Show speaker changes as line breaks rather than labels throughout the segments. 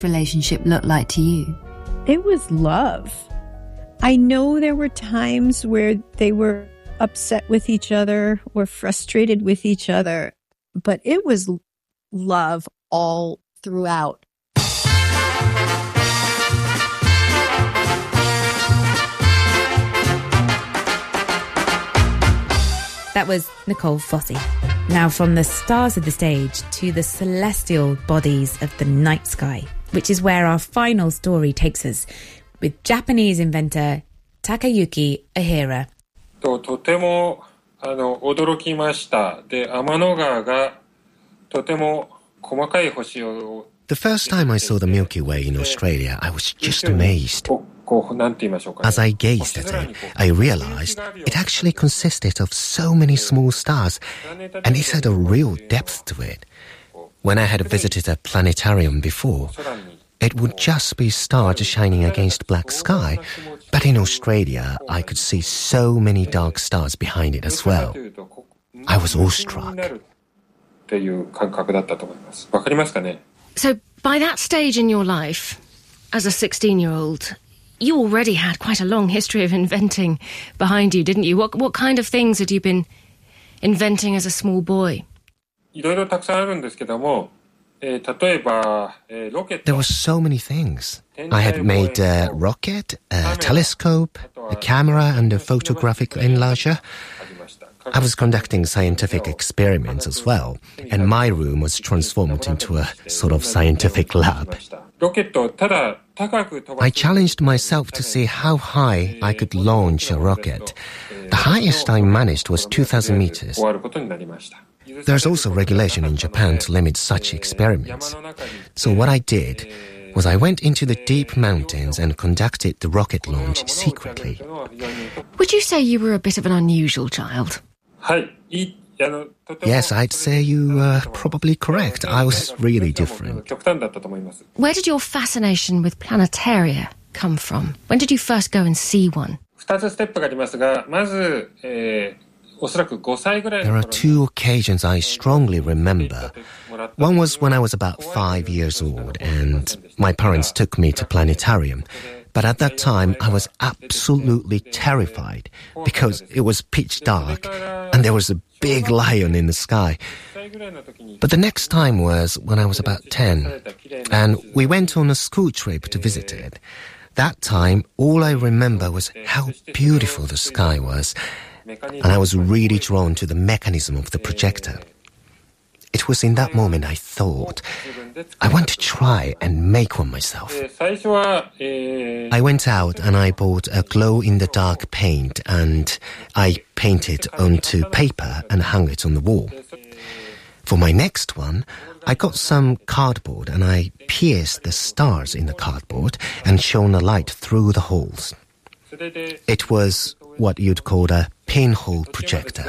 relationship look like to you?
It was love. I know there were times where they were upset with each other or frustrated with each other, but it was love all throughout.
That was Nicole Fossey. Now from the stars of the stage to the celestial bodies of the night sky, which is where our final story takes us, with Japanese inventor Takayuki Ohara.
とても驚きました。で、天の川がとても細かい星を
The first time I saw the Milky Way in Australia, I was just amazed. As I gazed at it, I realized it actually consisted of so many small stars, and it had a real depth to it. When I had visited a planetarium before, it would just be stars shining against black sky, but in Australia, I could see so many dark stars behind it as well. I was awestruck.
So by that stage in your life, as a 16-year-old, you already had quite a long history of inventing behind you, didn't you? What kind of things had you been inventing as a small boy?
There were so many things. I had made a rocket, a telescope, a camera and a photographic enlarger. I was conducting scientific experiments as well, and my room was transformed into a sort of scientific lab. I challenged myself to see how high I could launch a rocket. The highest I managed was 2,000 meters. There's also regulation in Japan to limit such experiments. So what I did was I went into the deep mountains and conducted the rocket launch secretly.
Would you say you were a bit of an unusual child?
Yes, I'd say you are probably correct. I was really different.
Where did your fascination with planetaria come from? When did you first go and see one?
There are two occasions I strongly remember. One was when I was about 5 years old and my parents took me to planetarium. But at that time, I was absolutely terrified because it was pitch dark and there was a big lion in the sky. But the next time was when I was about 10 and we went on a school trip to visit it. That time, all I remember was how beautiful the sky was, and I was really drawn to the mechanism of the projector. It was in that moment I thought, I want to try and make one myself. I went out and I bought a glow-in-the-dark paint and I painted onto paper and hung it on the wall. For my next one, I got some cardboard and I pierced the stars in the cardboard and shone a light through the holes. It was what you'd call a pinhole projector.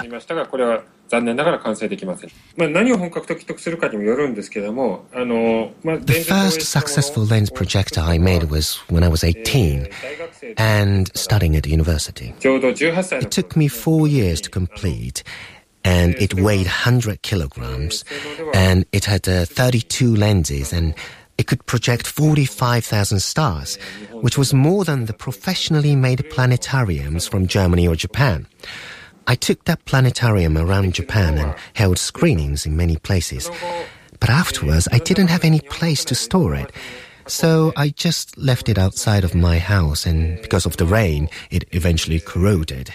The first successful lens projector I made was when I was 18 and studying at university. It took me 4 years to complete, and it weighed 100 kilograms, and it had 32 lenses, and it could project 45,000 stars, which was more than the professionally made planetariums from Germany or Japan. I took that planetarium around Japan and held screenings in many places. But afterwards, I didn't have any place to store it. So I just left it outside of my house, and because of the rain, it eventually corroded.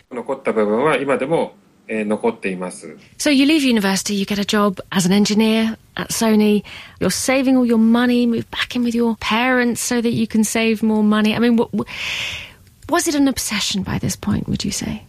So you leave university, you get a job as an engineer at Sony, you're saving all your money, move back in with your parents so that you can save more money. I mean, was it an obsession by this point, would you say?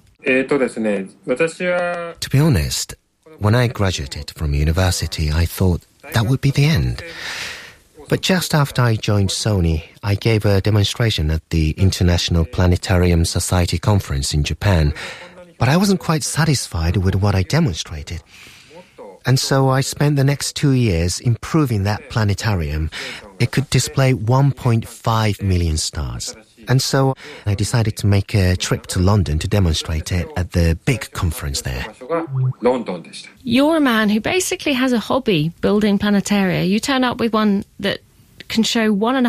To be honest, when I graduated from university, I thought that would be the end. But just after I joined Sony, I gave a demonstration at the International Planetarium Society Conference in Japan, but I wasn't quite satisfied with what I demonstrated. And so I spent the next 2 years improving that planetarium. It could display 1.5 million stars. And so I decided to make a trip to London to demonstrate it at the big conference there.
You're a man who basically has a hobby building planetaria. You turn up with one that can show 1.5